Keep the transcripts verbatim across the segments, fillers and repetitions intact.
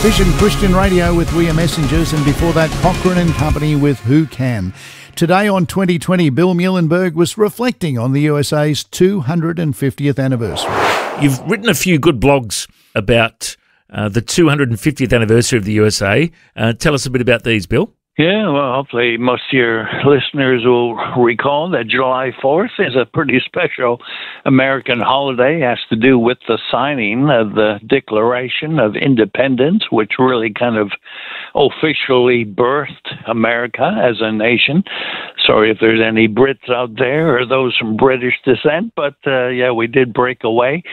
Vision Christian Radio with We Are Messengers, and before that, Cochrane and Company with Who Can. Today on twenty twenty, Bill Muehlenberg was reflecting on the U S A's two hundred fiftieth anniversary. You've written a few good blogs about uh, the two hundred fiftieth anniversary of the U S A. Uh, tell us a bit about these, Bill. Yeah, well, hopefully most of your listeners will recall that July fourth is a pretty special American holiday. It has to do with the signing of the Declaration of Independence, which really kind of officially birthed America as a nation. Sorry if there's any Brits out there or those from British descent, but uh, yeah, we did break away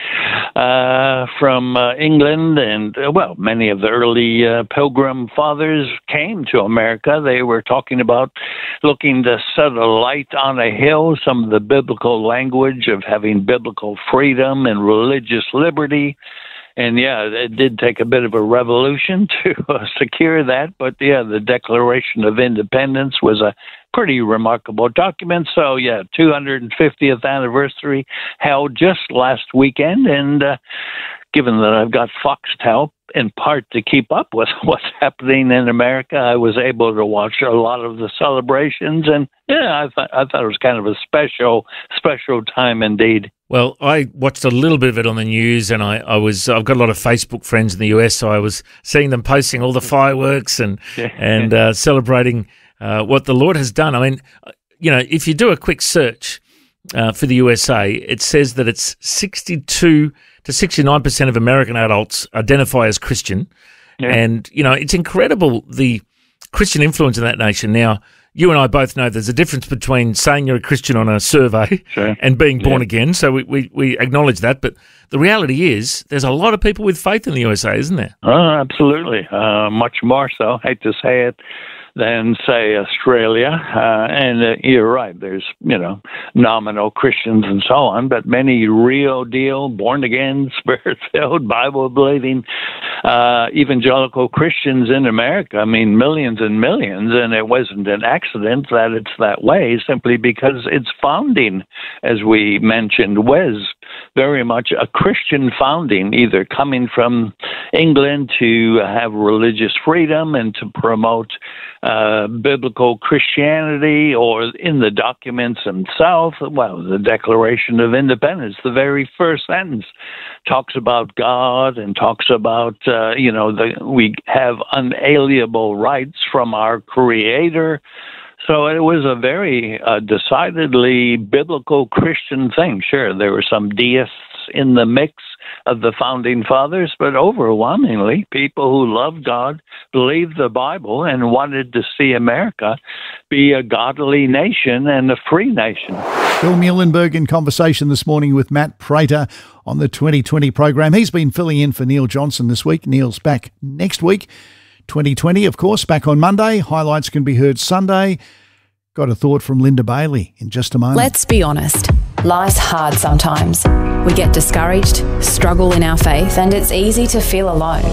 uh, from uh, England, and uh, well, many of the early uh, Pilgrim Fathers came to America. They were talking about looking to set a light on a hill, some of the biblical language of having biblical freedom and religious liberty. And yeah, it did take a bit of a revolution to uh, secure that. But yeah, the Declaration of Independence was a pretty remarkable document. So yeah, two hundred fiftieth anniversary held just last weekend. And uh, given that I've got Foxtel in part to keep up with what's happening in America, I was able to watch a lot of the celebrations. And yeah, I, th- I thought it was kind of a special, special time indeed. Well, I watched a little bit of it on the news, and I, I was I've got a lot of Facebook friends in the U S, so I was seeing them posting all the fireworks and and uh, celebrating uh, what the Lord has done. I mean, you know, if you do a quick search uh, for the U S A, it says that it's sixty-two to sixty-nine percent of American adults identify as Christian, yeah. And you know, it's incredible the Christian influence in that nation. Now, you and I both know there's a difference between saying you're a Christian on a survey sure. and being born yeah. again, so we, we, we acknowledge that. But the reality is there's a lot of people with faith in the U S A, isn't there? Oh, absolutely. Uh, much more so, I hate to say it, than, say, Australia. Uh, and uh, you're right, there's, you know, nominal Christians and so on, but many real deal, born-again, Spirit-filled, Bible-believing uh, evangelical Christians in America. I mean, millions and millions, and it wasn't an accident that it's that way, simply because its founding, as we mentioned, was very much a Christian founding, either coming from England to have religious freedom and to promote uh, biblical Christianity, or in the documents themselves. Well, the Declaration of Independence, the very first sentence talks about God and talks about, uh, you know, the, we have unalienable rights from our Creator. So it was a very uh, decidedly biblical Christian thing. Sure, there were some deists in the mix of the founding fathers, but overwhelmingly people who loved God, believed the Bible, and wanted to see America be a godly nation and a free nation. Bill Muehlenberg in conversation this morning with Matt Prater on the twenty twenty program. He's been filling in for Neil Johnson this week. Neil's back next week. twenty twenty, of course, back on Monday. Highlights can be heard Sunday. Got a thought from Linda Bailey in just a moment. Let's be honest. Life's hard sometimes. We get discouraged, struggle in our faith, and it's easy to feel alone.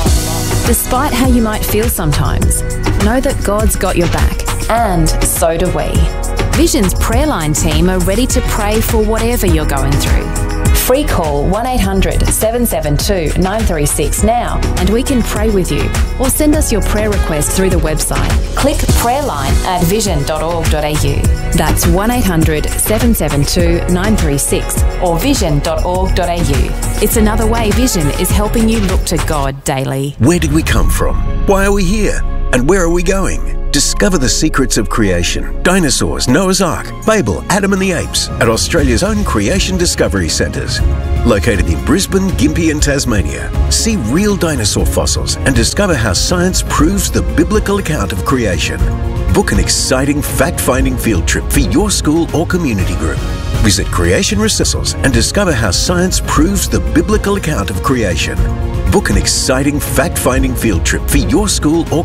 Despite how you might feel sometimes, know that God's got your back, and so do we. Vision's prayer line team are ready to pray for whatever you're going through. Free call one eight hundred seven seven two nine three six now and we can pray with you, or send us your prayer request through the website. Click prayerline at vision dot org dot a u. That's one eight hundred seven seven two nine three six or vision dot org dot a u. It's another way Vision is helping you look to God daily. Where did we come from? Why are we here? And where are we going? Discover the secrets of creation, dinosaurs, Noah's Ark, Babel, Adam and the Apes at Australia's own Creation Discovery Centres. Located in Brisbane, Gympie and Tasmania. See real dinosaur fossils and discover how science proves the biblical account of creation. Book an exciting fact-finding field trip for your school or community group. Visit Creation Resources and discover how science proves the biblical account of creation. Book an exciting fact-finding field trip for your school or